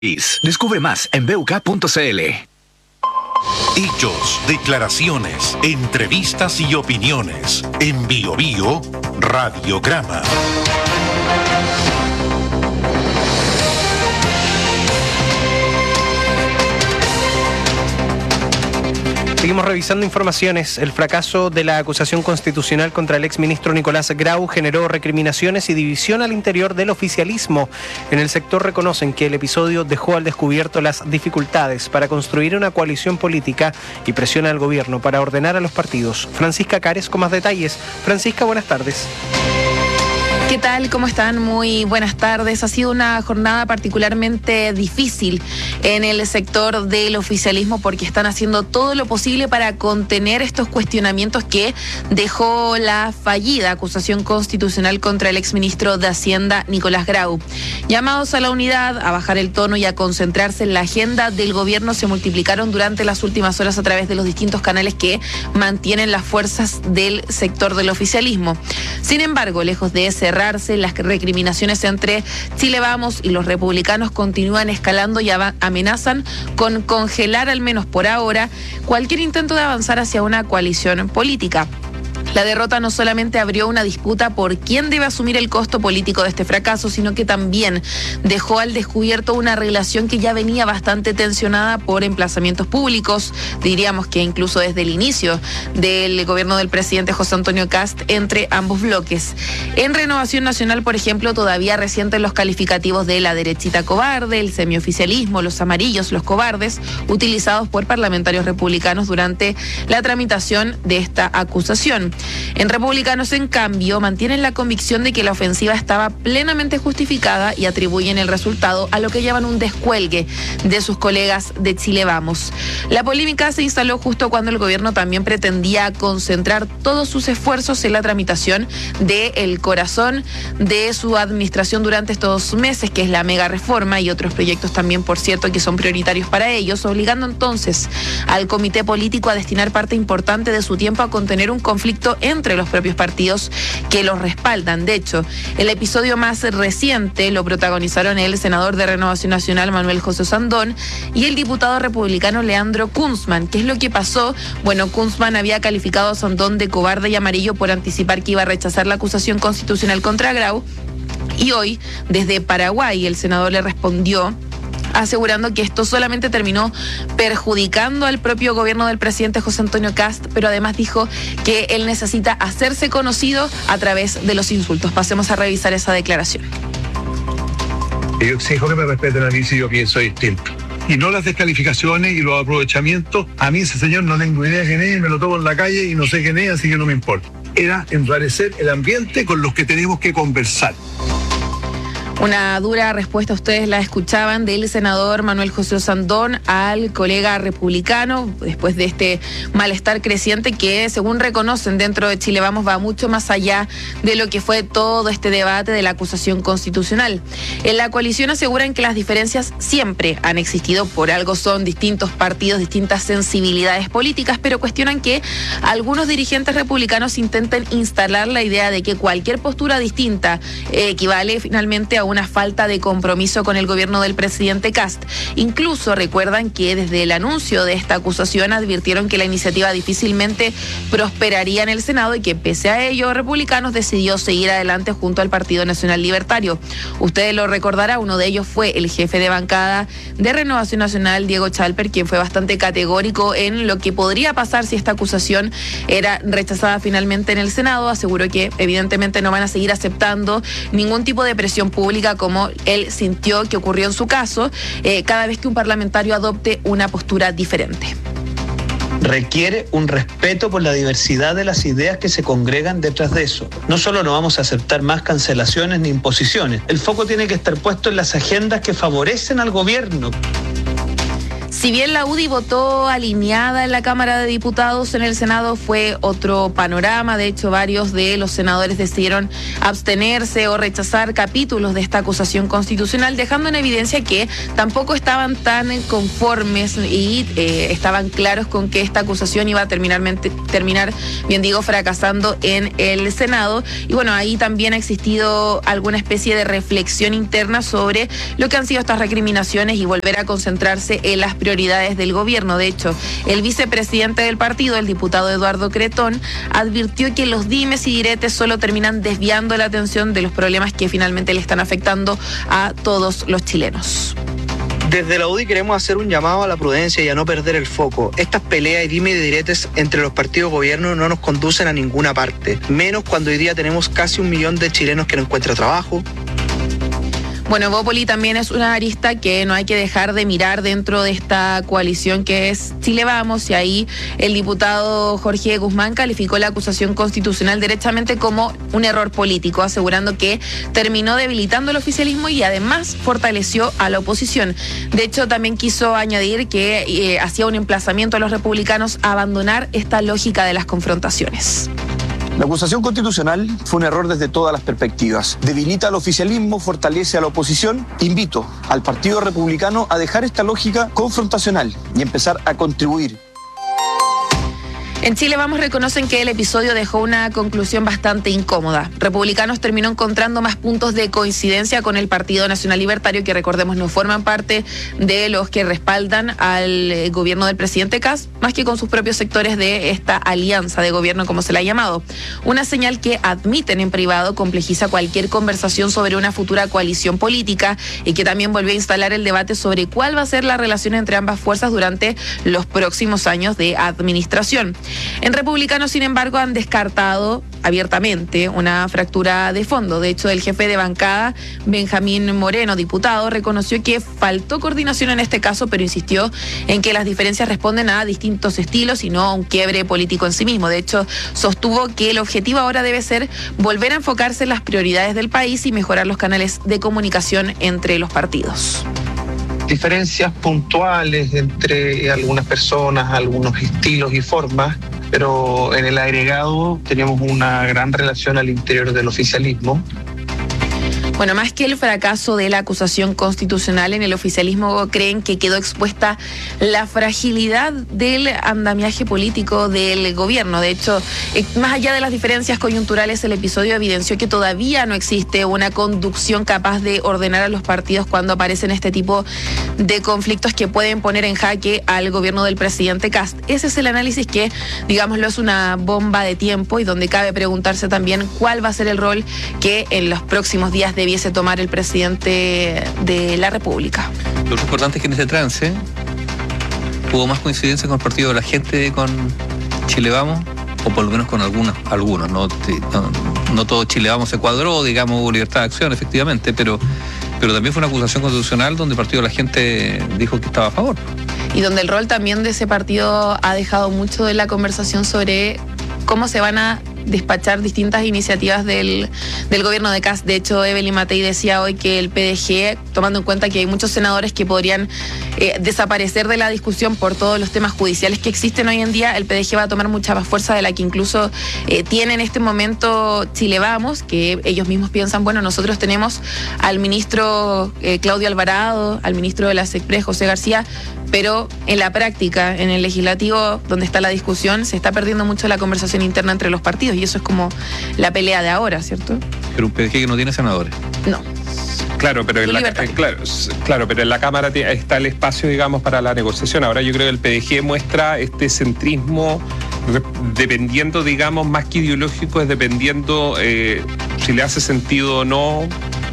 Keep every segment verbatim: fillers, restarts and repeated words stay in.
Descubre más en b u k punto c l. Hechos, declaraciones, entrevistas y opiniones. En Bio Bio, Radiograma. Seguimos revisando informaciones. El fracaso de la acusación constitucional contra el exministro Nicolás Grau generó recriminaciones y división al interior del oficialismo. En el sector reconocen que el episodio dejó al descubierto las dificultades para construir una coalición política y presiona al gobierno para ordenar a los partidos. Francisca Cares con más detalles. Francisca, buenas tardes. ¿Qué tal? ¿Cómo están? Muy buenas tardes. Ha sido una jornada particularmente difícil en el sector del oficialismo porque están haciendo todo lo posible para contener estos cuestionamientos que dejó la fallida acusación constitucional contra el exministro de Hacienda, Nicolás Grau. Llamados a la unidad, a bajar el tono y a concentrarse en la agenda del gobierno se multiplicaron durante las últimas horas a través de los distintos canales que mantienen las fuerzas del sector del oficialismo. Sin embargo, lejos de cerrar las recriminaciones entre Chile Vamos y los republicanos continúan escalando y amenazan con congelar, al menos por ahora, cualquier intento de avanzar hacia una coalición política. La derrota no solamente abrió una disputa por quién debe asumir el costo político de este fracaso, sino que también dejó al descubierto una relación que ya venía bastante tensionada por emplazamientos públicos, diríamos que incluso desde el inicio del gobierno del presidente José Antonio Kast entre ambos bloques. En Renovación Nacional, por ejemplo, todavía resienten los calificativos de la derechita cobarde, el semioficialismo, los amarillos, los cobardes, utilizados por parlamentarios republicanos durante la tramitación de esta acusación. En Republicanos, en cambio, mantienen la convicción de que la ofensiva estaba plenamente justificada y atribuyen el resultado a lo que llaman un descuelgue de sus colegas de Chile Vamos. La polémica se instaló justo cuando el gobierno también pretendía concentrar todos sus esfuerzos en la tramitación del corazón de su administración durante estos meses, que es la mega reforma y otros proyectos también, por cierto, que son prioritarios para ellos, obligando entonces al comité político a destinar parte importante de su tiempo a contener un conflicto entre los propios partidos que los respaldan. De hecho, el episodio más reciente lo protagonizaron el senador de Renovación Nacional, Manuel José Sandón, y el diputado republicano Leandro Kunzman. ¿Qué es lo que pasó? Bueno, Kunzman había calificado a Sandón de cobarde y amarillo por anticipar que iba a rechazar la acusación constitucional contra Grau, y hoy, desde Paraguay, el senador le respondió asegurando que esto solamente terminó perjudicando al propio gobierno del presidente José Antonio Kast, pero además dijo que él necesita hacerse conocido a través de los insultos. Pasemos a revisar esa declaración. Yo exijo que me respeten a mí si yo pienso distinto. Y no las descalificaciones y los aprovechamientos. A mí ese señor no tengo idea quién es, me lo tomo en la calle y no sé quién es, así que no me importa. Era enrarecer el ambiente con los que tenemos que conversar. Una dura respuesta, ustedes la escuchaban, del senador Manuel José Sandón al colega republicano, después de este malestar creciente que, según reconocen dentro de Chile Vamos, va mucho más allá de lo que fue todo este debate de la acusación constitucional. En la coalición aseguran que las diferencias siempre han existido, por algo son distintos partidos, distintas sensibilidades políticas, pero cuestionan que algunos dirigentes republicanos intenten instalar la idea de que cualquier postura distinta eh, equivale finalmente a una falta de compromiso con el gobierno del presidente Kast. Incluso recuerdan que desde el anuncio de esta acusación advirtieron que la iniciativa difícilmente prosperaría en el Senado y que pese a ello, Republicanos decidió seguir adelante junto al Partido Nacional Libertario. Ustedes lo recordarán, uno de ellos fue el jefe de bancada de Renovación Nacional, Diego Chalper, quien fue bastante categórico en lo que podría pasar si esta acusación era rechazada finalmente en el Senado. Aseguró que evidentemente no van a seguir aceptando ningún tipo de presión pública como él sintió que ocurrió en su caso, eh, cada vez que un parlamentario adopte una postura diferente. Requiere un respeto por la diversidad de las ideas que se congregan detrás de eso. No solo no vamos a aceptar más cancelaciones ni imposiciones, el foco tiene que estar puesto en las agendas que favorecen al gobierno. Si bien la U D I votó alineada en la Cámara de Diputados, en el Senado fue otro panorama. De hecho, varios de los senadores decidieron abstenerse o rechazar capítulos de esta acusación constitucional, dejando en evidencia que tampoco estaban tan conformes y eh, estaban claros con que esta acusación iba a terminar, terminar, bien digo, fracasando en el Senado. Y bueno, ahí también ha existido alguna especie de reflexión interna sobre lo que han sido estas recriminaciones y volver a concentrarse en las prioridades del gobierno. De hecho, el vicepresidente del partido, el diputado Eduardo Cretón, advirtió que los dimes y diretes solo terminan desviando la atención de los problemas que finalmente le están afectando a todos los chilenos. Desde la U D I queremos hacer un llamado a la prudencia y a no perder el foco. Estas peleas y dime y diretes entre los partidos de gobierno no nos conducen a ninguna parte, menos cuando hoy día tenemos casi un millón de chilenos que no encuentran trabajo. Bueno, Evópoli también es una arista que no hay que dejar de mirar dentro de esta coalición que es Chile Vamos, y ahí el diputado Jorge Guzmán calificó la acusación constitucional derechamente como un error político, asegurando que terminó debilitando el oficialismo y además fortaleció a la oposición. De hecho, también quiso añadir que eh, hacía un emplazamiento a los republicanos a abandonar esta lógica de las confrontaciones. La acusación constitucional fue un error desde todas las perspectivas. Debilita al oficialismo, fortalece a la oposición. Invito al Partido Republicano a dejar esta lógica confrontacional y empezar a contribuir. En Chile Vamos reconocen que el episodio dejó una conclusión bastante incómoda. Republicanos terminó encontrando más puntos de coincidencia con el Partido Nacional Libertario, que recordemos no forman parte de los que respaldan al gobierno del presidente Kast, más que con sus propios sectores de esta alianza de gobierno, como se la ha llamado. Una señal que admiten en privado complejiza cualquier conversación sobre una futura coalición política y que también volvió a instalar el debate sobre cuál va a ser la relación entre ambas fuerzas durante los próximos años de administración. En Republicanos, sin embargo, han descartado abiertamente una fractura de fondo. De hecho, el jefe de bancada, Benjamín Moreno, diputado, reconoció que faltó coordinación en este caso, pero insistió en que las diferencias responden a distintos estilos y no a un quiebre político en sí mismo. De hecho, sostuvo que el objetivo ahora debe ser volver a enfocarse en las prioridades del país y mejorar los canales de comunicación entre los partidos. Diferencias puntuales entre algunas personas, algunos estilos y formas, pero en el agregado tenemos una gran relación al interior del oficialismo. Bueno, más que el fracaso de la acusación constitucional, en el oficialismo creen que quedó expuesta la fragilidad del andamiaje político del gobierno. De hecho, más allá de las diferencias coyunturales, el episodio evidenció que todavía no existe una conducción capaz de ordenar a los partidos cuando aparecen este tipo de conflictos que pueden poner en jaque al gobierno del presidente Kast. Ese es el análisis que, digámoslo, es una bomba de tiempo y donde cabe preguntarse también cuál va a ser el rol que en los próximos días debiese tomar el presidente de la República. Lo importante es que en este trance hubo más coincidencia con el Partido de la Gente, con Chile Vamos, o por lo menos con algunos, algunos, no, no, no todo Chile Vamos se cuadró, digamos, hubo libertad de acción, efectivamente, pero, pero también fue una acusación constitucional donde el Partido de la Gente dijo que estaba a favor. Y donde el rol también de ese partido ha dejado mucho de la conversación sobre cómo se van a despachar distintas iniciativas del, del gobierno de Kast. De hecho, Evelyn Matei decía hoy que el P D G, tomando en cuenta que hay muchos senadores que podrían eh, desaparecer de la discusión por todos los temas judiciales que existen hoy en día, el P D G va a tomar mucha más fuerza de la que incluso eh, tiene en este momento Chile Vamos, que ellos mismos piensan, bueno, nosotros tenemos al ministro eh, Claudio Alvarado, al ministro de la SECPRES, José García, pero en la práctica, en el legislativo, donde está la discusión, se está perdiendo mucho la conversación interna entre los partidos y eso es como la pelea de ahora, ¿cierto? Pero un P D G que no tiene senadores. No. Claro, pero en la, eh, claro, claro, pero en la Cámara está el espacio, digamos, para la negociación. Ahora yo creo que el P D G muestra este centrismo dependiendo, digamos, más que ideológico, es dependiendo eh, si le hace sentido o no,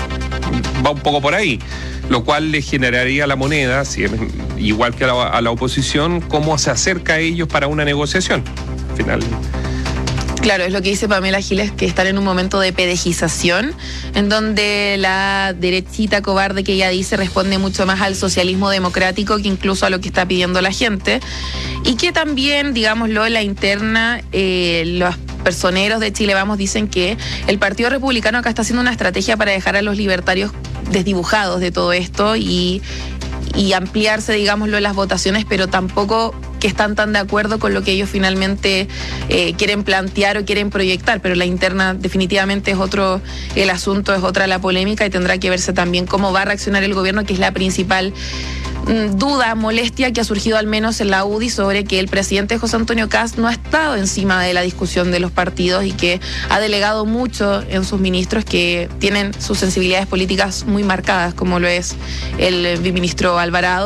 va un poco por ahí, lo cual le generaría a la moneda, si es igual que a la, a la oposición, cómo se acerca a ellos para una negociación. Al final... Claro, es lo que dice Pamela Giles, que están en un momento de pedejización, en donde la derechita cobarde que ella dice responde mucho más al socialismo democrático que incluso a lo que está pidiendo la gente. Y que también, digámoslo, en la interna, eh, los personeros de Chile Vamos dicen que el Partido Republicano acá está haciendo una estrategia para dejar a los libertarios desdibujados de todo esto y... y ampliarse, digámoslo, las votaciones, pero tampoco que están tan de acuerdo con lo que ellos finalmente eh, quieren plantear o quieren proyectar, pero la interna definitivamente es otro el asunto, es otra la polémica, y tendrá que verse también cómo va a reaccionar el gobierno, que es la principal mm, duda, molestia que ha surgido al menos en la U D I sobre que el presidente José Antonio Kast no ha estado encima de la discusión de los partidos y que ha delegado mucho en sus ministros que tienen sus sensibilidades políticas muy marcadas, como lo es el ministro Alvarado.